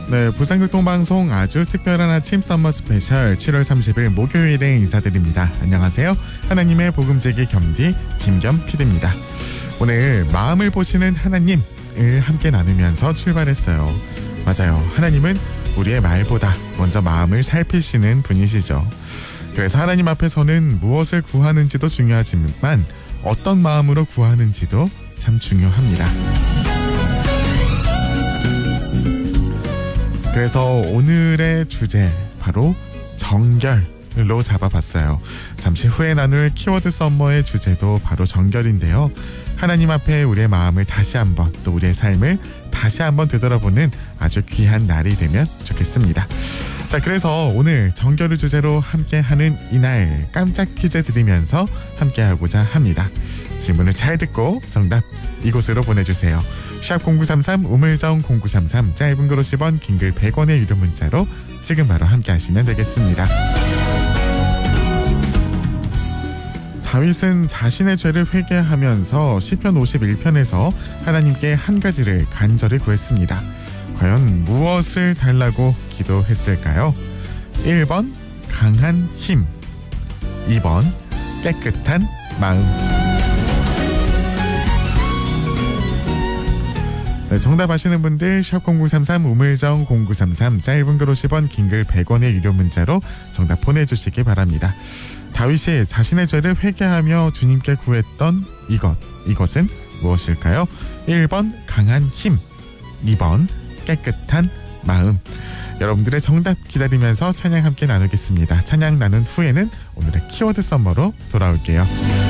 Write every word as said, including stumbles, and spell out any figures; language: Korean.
네, 부산극동방송 아주 특별한 아침 썸머 스페셜 칠월 삼십일 목요일에 인사드립니다. 안녕하세요. 하나님의 복음제기 겸디 김겸 피디입니다. 오늘 마음을 보시는 하나님을 함께 나누면서 출발했어요. 맞아요. 하나님은 우리의 말보다 먼저 마음을 살피시는 분이시죠. 그래서 하나님 앞에서는 무엇을 구하는지도 중요하지만 어떤 마음으로 구하는지도 참 중요합니다. 그래서 오늘의 주제 바로 정결로 잡아봤어요. 잠시 후에 나눌 키워드 썸머의 주제도 바로 정결인데요. 하나님 앞에 우리의 마음을 다시 한번, 또 우리의 삶을 다시 한번 되돌아보는 아주 귀한 날이 되면 좋겠습니다. 자, 그래서 오늘 정결을 주제로 함께하는 이날 깜짝 퀴즈 드리면서 함께하고자 합니다. 질문을 잘 듣고 정답 이곳으로 보내주세요. 샵 공구삼삼 우물정 공구삼삼, 짧은 글 오십 원, 긴 글 백 원의 유료 문자로 지금 바로 함께 하시면 되겠습니다. 다윗은 자신의 죄를 회개하면서 시편 오십일 편에서 하나님께 한 가지를 간절히 구했습니다. 과연 무엇을 달라고 기도했을까요? 일 번 강한 힘, 이 번 깨끗한 마음. 네, 정답 아시는 분들 샵 공구삼삼 우물정 공구삼삼, 짧은 글 오십 원, 긴 글 백 원의 유료 문자로 정답 보내주시기 바랍니다. 다윗이 자신의 죄를 회개하며 주님께 구했던 이것, 이것은 무엇일까요? 일 번 강한 힘, 이 번 깨끗한 마음. 여러분들의 정답 기다리면서 찬양 함께 나누겠습니다. 찬양 나눈 후에는 오늘의 키워드 썸머로 돌아올게요.